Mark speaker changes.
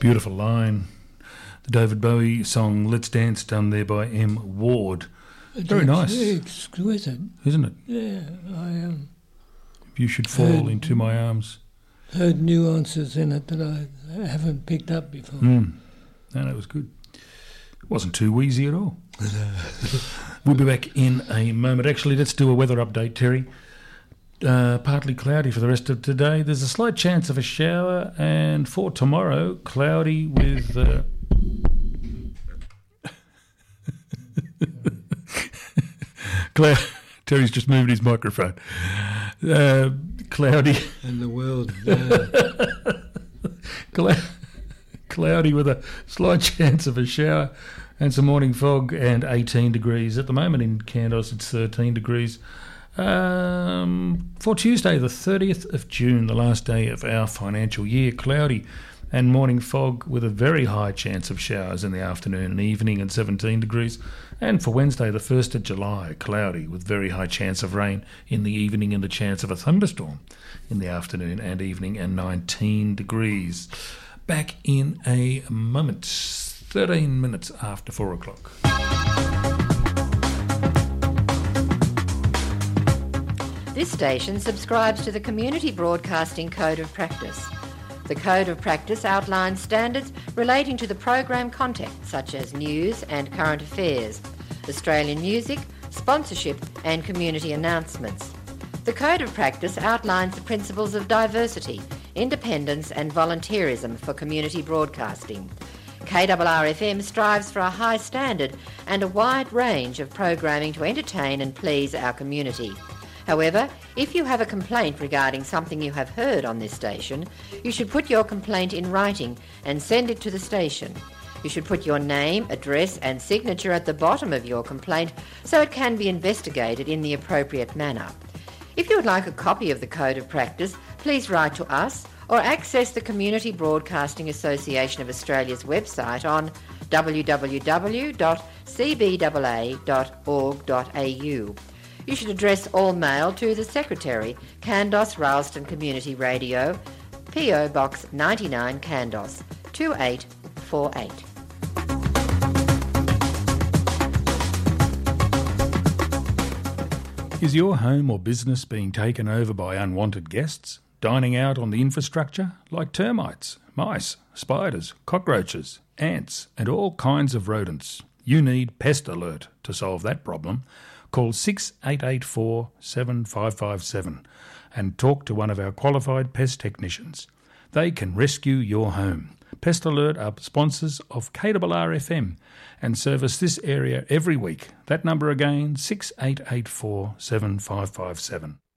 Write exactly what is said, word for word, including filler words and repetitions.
Speaker 1: Beautiful line. The David Bowie song Let's Dance, done there by M. Ward.
Speaker 2: It's
Speaker 1: Very nice.
Speaker 2: Exquisite.
Speaker 1: Isn't it?
Speaker 2: Yeah, I um,
Speaker 1: You should fall
Speaker 2: heard,
Speaker 1: into my arms.
Speaker 2: Heard nuances in it that I haven't picked up before.
Speaker 1: Mm. No, that was good. It wasn't too wheezy at all. We'll be back in a moment. Actually, let's do a weather update, Terry. Uh, partly cloudy for the rest of today. There's a slight chance of a shower, and for tomorrow, cloudy with... Uh, Cloud. Terry's just moved his microphone. Uh, cloudy.
Speaker 2: And the world. Yeah.
Speaker 1: Cla- cloudy with a slight chance of a shower and some morning fog, and eighteen degrees. At the moment in Kandos, it's thirteen degrees. Um, for Tuesday, the thirtieth of June, the last day of our financial year, cloudy and morning fog with a very high chance of showers in the afternoon and evening at seventeen degrees. And for Wednesday, the first of July, cloudy with very high chance of rain in the evening and the chance of a thunderstorm in the afternoon and evening and nineteen degrees. Back in a moment, thirteen minutes after four o'clock.
Speaker 3: This station subscribes to the Community Broadcasting Code of Practice. The Code of Practice outlines standards relating to the program content, such as news and current affairs, Australian music, sponsorship and community announcements. The Code of Practice outlines the principles of diversity, independence and volunteerism for community broadcasting. K R R F M strives for a high standard and a wide range of programming to entertain and please our community. However, if you have a complaint regarding something you have heard on this station, you should put your complaint in writing and send it to the station. You should put your name, address and signature at the bottom of your complaint so it can be investigated in the appropriate manner. If you would like a copy of the Code of Practice, please write to us or access the Community Broadcasting Association of Australia's website on w w w dot c b a a dot org dot a u. You should address all mail to the Secretary, Kandos Ralston Community Radio, P O Box ninety-nine, Kandos, two eight four eight.
Speaker 1: Is your home or business being taken over by unwanted guests, dining out on the infrastructure like termites, mice, spiders, cockroaches, ants, and all kinds of rodents? You need Pest Alert to solve that problem. Call six eight eight four, seven five five seven and talk to one of our qualified pest technicians. They can rescue your home. Pest Alert are sponsors of K R R F M and service this area every week. That number again, six eight eight four, seven five five seven.